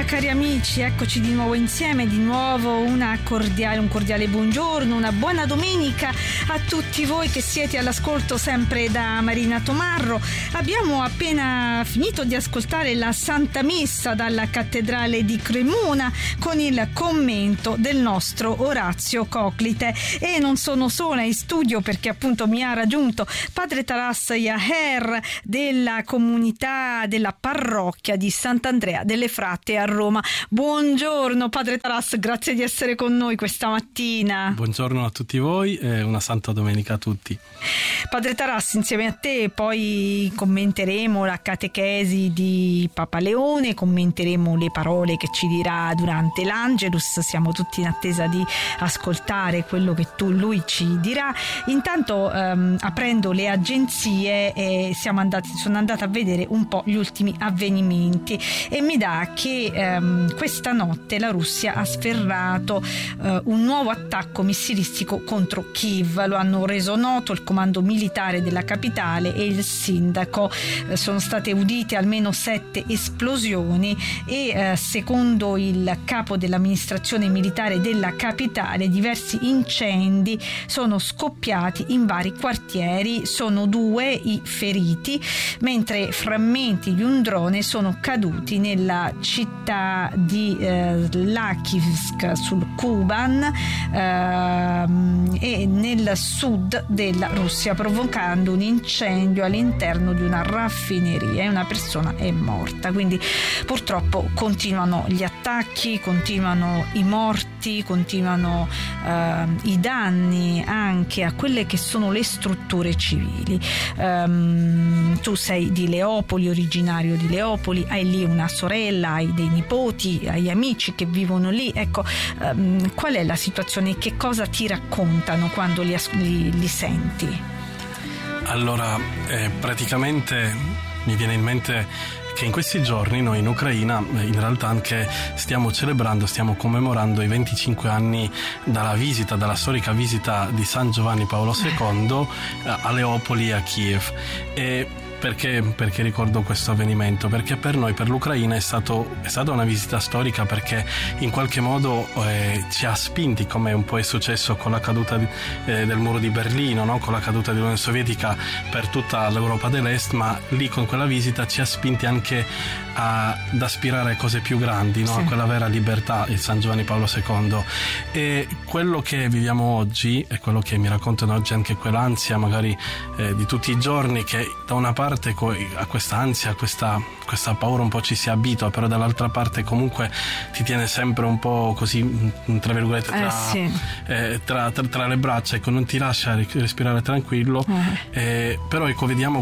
cari amici, eccoci di nuovo insieme, di nuovo un cordiale buongiorno, una buona domenica a tutti voi che siete all'ascolto sempre da Marina Tomarro. Abbiamo appena finito di ascoltare la Santa Messa dalla Cattedrale di Cremona con il commento del nostro Orazio Coclite, e non sono sola in studio perché appunto mi ha raggiunto Padre Taras Yaher della comunità della parrocchia di Sant'Andrea delle Fratte a Roma. Buongiorno Padre Taras, grazie di essere con noi questa mattina. Buongiorno a tutti voi e una santa domenica a tutti. Padre Taras, insieme a te poi commenteremo la catechesi di Papa Leone, commenteremo le parole che ci dirà durante l'Angelus. Siamo tutti in attesa di ascoltare quello che lui ci dirà. Intanto aprendo le agenzie sono andata a vedere un po' gli ultimi avvenimenti e mi dà che questa notte la Russia ha sferrato un nuovo attacco missilistico contro Kiev. Lo hanno reso noto il comando militare della capitale e il sindaco. Sono state udite almeno 7 esplosioni e secondo il capo dell'amministrazione militare della capitale diversi incendi sono scoppiati in vari quartieri. Sono 2 i feriti, mentre frammenti di un drone sono caduti nella città di Lakivsk sul Kuban e nel sud della Russia, provocando un incendio all'interno di una raffineria e una persona è morta. Quindi purtroppo continuano gli attacchi, continuano i morti, continuano i danni anche a quelle che sono le strutture civili. Tu sei di Leopoli, originario di Leopoli, hai lì una sorella, hai dei nipoti, hai amici che vivono lì. Ecco, qual è la situazione? Che cosa ti raccontano quando li senti? Allora, praticamente mi viene in mente che in questi giorni noi in Ucraina in realtà anche stiamo commemorando i 25 anni dalla storica visita di San Giovanni Paolo II a Leopoli e a Kiev. E perché ricordo questo avvenimento? Perché per noi, per l'Ucraina, è stata una visita storica, perché in qualche modo ci ha spinti, come un po' è successo con la caduta del muro di Berlino, no? Con la caduta dell'Unione Sovietica per tutta l'Europa dell'Est, ma lì con quella visita ci ha spinti anche ad aspirare a cose più grandi, no? Sì. A quella vera libertà, il San Giovanni Paolo II. E quello che viviamo oggi e quello che mi raccontano oggi, anche quell'ansia magari di tutti i giorni, che da una parte a questa ansia, a questa paura un po' ci si abitua, però dall'altra parte comunque ti tiene sempre un po' così, tra virgolette, tra le braccia, ecco, non ti lascia respirare tranquillo. Però ecco, vediamo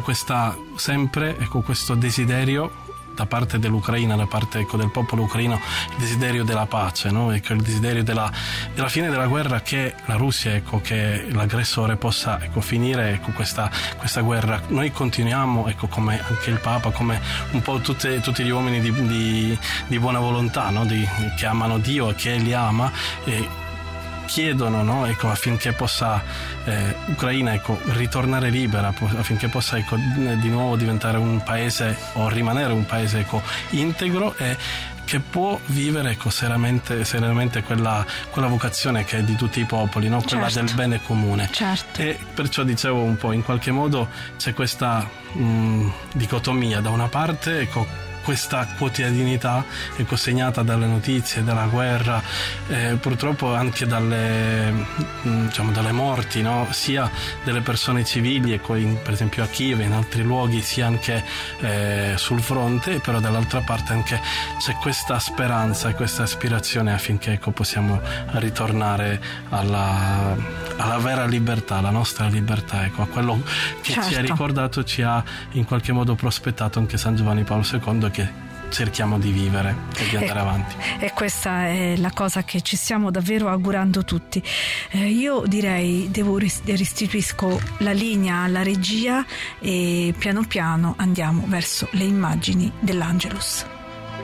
questo desiderio da parte dell'Ucraina, da parte del popolo ucraino, il desiderio della pace, no? Ecco, il desiderio della fine della guerra, che la Russia, ecco, che l'aggressore possa, ecco, finire, ecco, questa guerra. Noi continuiamo, ecco, come anche il Papa, come un po' tutti gli uomini di buona volontà, no? Che amano Dio e che li ama, chiedono, no? Ecco, affinché possa Ucraina, ecco, ritornare libera, affinché possa, ecco, di nuovo diventare un paese, o rimanere un paese, ecco, integro e che può vivere, ecco, serenamente quella vocazione che è di tutti i popoli, no? Quella del bene comune. Certo. E perciò dicevo un po', in qualche modo c'è questa dicotomia: da una parte, ecco, questa quotidianità, ecco, segnata dalle notizie della guerra, purtroppo anche dalle morti, no? Sia delle persone civili, ecco, per esempio a Kiev e in altri luoghi, sia anche sul fronte, però dall'altra parte anche c'è questa speranza e questa aspirazione affinché, ecco, possiamo ritornare alla vera libertà, la nostra libertà, ecco, a quello che ci ha ricordato, ci ha in qualche modo prospettato anche San Giovanni Paolo II, che cerchiamo di vivere e di andare avanti. E questa è la cosa che ci stiamo davvero augurando tutti. Io direi restituisco la linea alla regia e piano piano andiamo verso le immagini dell'Angelus.